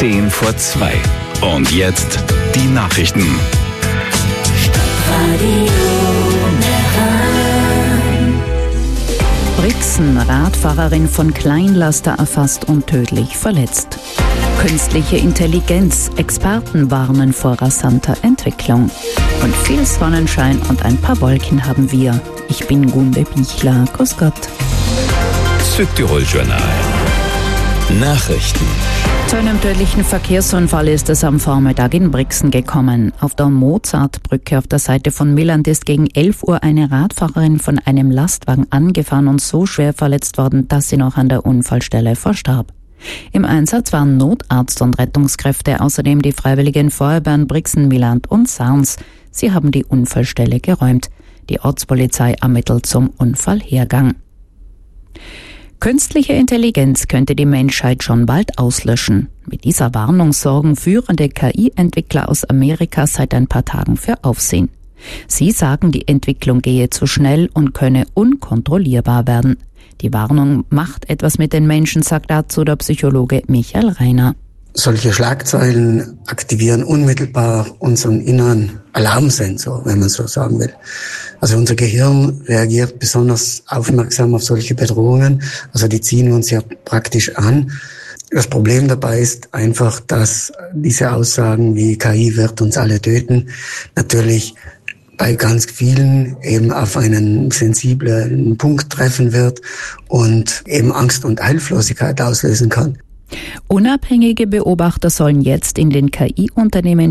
10 vor 2. Und jetzt die Nachrichten. Brixen, Radfahrerin von Kleinlaster erfasst und tödlich verletzt. Künstliche Intelligenz, Experten warnen vor rasanter Entwicklung. Und viel Sonnenschein und ein paar Wolken haben wir. Ich bin Gunde Bichler. Grüß Gott. Südtirol-Journal. Nachrichten. Zu einem tödlichen Verkehrsunfall ist es am Vormittag in Brixen gekommen. Auf der Mozartbrücke auf der Seite von Milland ist gegen 11 Uhr eine Radfahrerin von einem Lastwagen angefahren und so schwer verletzt worden, dass sie noch an der Unfallstelle verstarb. Im Einsatz waren Notarzt und Rettungskräfte, außerdem die Freiwilligen Feuerwehren Brixen, Milland und Sarns. Sie haben die Unfallstelle geräumt. Die Ortspolizei ermittelt zum Unfallhergang. Künstliche Intelligenz könnte die Menschheit schon bald auslöschen. Mit dieser Warnung sorgen führende KI-Entwickler aus Amerika seit ein paar Tagen für Aufsehen. Sie sagen, die Entwicklung gehe zu schnell und könne unkontrollierbar werden. Die Warnung macht etwas mit den Menschen, sagt dazu der Psychologe Michael Reiner. Solche Schlagzeilen aktivieren unmittelbar unseren inneren Alarmsensor, wenn man so sagen will. Also unser Gehirn reagiert besonders aufmerksam auf solche Bedrohungen. Also die ziehen uns ja praktisch an. Das Problem dabei ist einfach, dass diese Aussagen wie KI wird uns alle töten natürlich bei ganz vielen eben auf einen sensiblen Punkt treffen wird und eben Angst und Hilflosigkeit auslösen kann. Unabhängige Beobachter sollen jetzt in den KI-Unternehmen